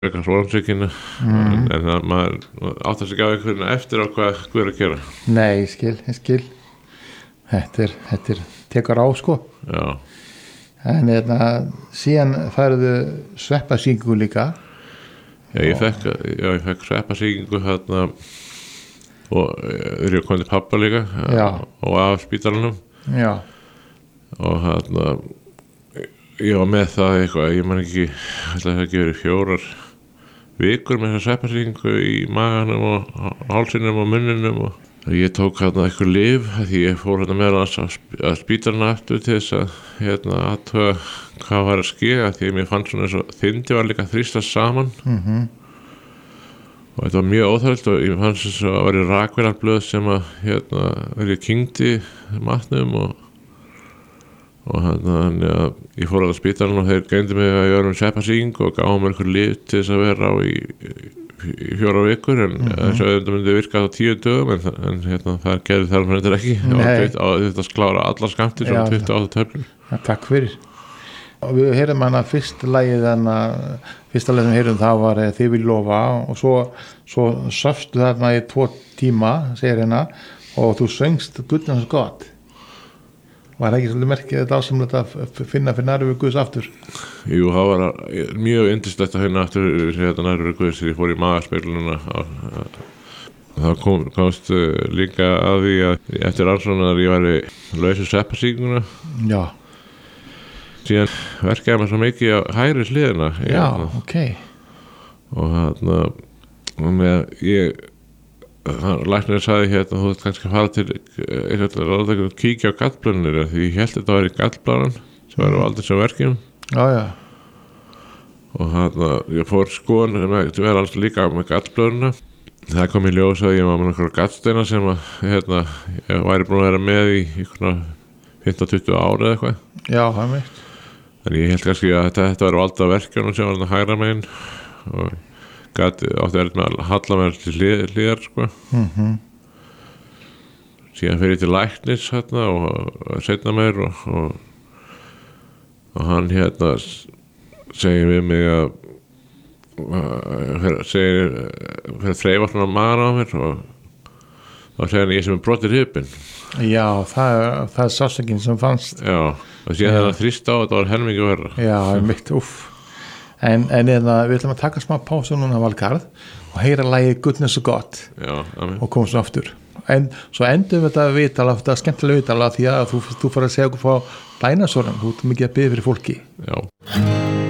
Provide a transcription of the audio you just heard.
eitthvað svonsvíkinu en það maður átt að sig á einhverjum eftir á hvað er að gera. Nei, ég skil þetta er tekur á sko. Já. En síðan færðu sveppasýkingu líka. Já, ég fekk sveppasýkingu þarna og ég kom til pappa líka og af spítalanum. Já. Og þarna ég var með það eitthvað, ég man ekki ætla það ekki verið 4 vikur með þessa sveppasýkingu í maganum og hálsinum og munninum og ég tók hérna eitthvað lyf því ég fór hérna með að spítalana aftur til þess að athuga hvað var að ske því mér fannst svona eins og þindi var líka þrýstast saman og þetta var mjög óþægilegt og ég fannst þess að það var rakvélarblöð sem að verið kyngdi matnum og þannig að ég fór að spítalan og þeir greindu mig að ég var með sveppasýkingu og gáðu mér eitthvað lyf til þess að vera á í 4 vikur en þess að þetta myndi virka á 10 dögum en það gerði þar með þetta ekki og þetta sklára allar skammtir sem 28 töflur. Takk fyrir. Og við heyrum hana fyrsta lagið fyrsta lagið sem við heyrum það var Þið vil lofa og svo sástu þarna í 2 tíma segir hérna og þú söngst Guðnans gott. Var það ekki svolítið merkið þetta ásamlega að finna fyrir nærveru Guðs aftur? Jú, það var mjög yndislegt að finna aftur nærveru Guðs þegar ég fór í magaspeglununa. Það komst líka að því að eftir rannsóknar ég væri laus sveppasýkinguna. Já. Síðan verkaði maður svo mikið á hægri hliðina. Já, ok. Og læknirinn sagði þú ert kannski að fara til kíkja á gallblöðunir því ég held þetta væri gallblaðran sem var aldrei sem verkjum og ég fór skoðun sem er alls líka með gallblöðuna það kom í ljós að ég var með einhverja gallsteina sem ég væri búin að vera með í 15-20 ára eða eitthvað. Já, það er mitt. En ég held kannski að þetta væri valda verkjunum sem var hægra megin og átti verið með að halla mér til hliðar sko. Síðan fyrir ég til læknis og seinna meir og hann segir við mig að fyrir þreifa svona maður á mér og þá segir hann ég sem brotið rifbinn. Já, það er sásökin sem fannst. Já, og síðan það þrýst á þetta var helmingi verra. Já, það er mitt, En við ætlum að taka smá pásu núna Valgarð og heyra lagið Guðnans gott og koma svo aftur. En svo endum við þetta viðtala, þetta skemmtilega viðtala því að þú fara að segja okkur frá bænasórum, þú ert mikið að biðja fyrir fólki. Já.